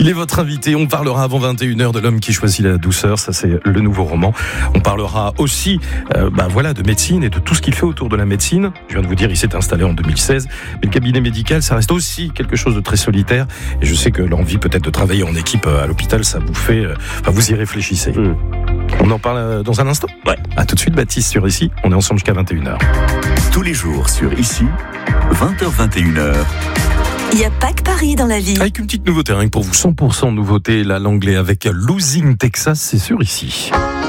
Il est votre invité. On parlera avant 21h de l'homme qui choisit la douceur. Ça, c'est le nouveau roman. On parlera aussi de médecine et de tout ce qu'il fait autour de la médecine. Je viens de vous dire, il s'est installé en 2016. Mais le cabinet médical, ça reste aussi quelque chose de très solitaire. Et je sais que l'envie peut-être de travailler en équipe à l'hôpital, ça vous fait... vous y réfléchissez. On en parle dans un instant ? Ouais. À tout de suite, Baptiste, sur Ici. On est ensemble jusqu'à 21h. Tous les jours sur Ici, 20h-21h. Il n'y a pas que Paris dans la vie. Avec une petite nouveauté, rien que pour vous, 100% nouveauté, là, l'anglais avec Losing Texas, c'est sûr Ici.